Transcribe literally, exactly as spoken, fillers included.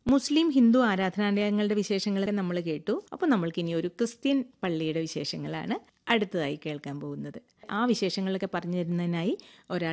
മുസ്ലിം ഹിന്ദു ആരാധനാലയങ്ങളുടെ വിശേഷങ്ങളൊക്കെ നമ്മൾ കേട്ടു. അപ്പോൾ നമ്മൾക്ക് ഇനി ഒരു ക്രിസ്ത്യൻ പള്ളിയുടെ വിശേഷങ്ങളാണ് അടുത്തതായി കേൾക്കാൻ പോകുന്നത്. ആ വിശേഷങ്ങളൊക്കെ പറഞ്ഞു തരുന്നതിനായി ഒരാൾ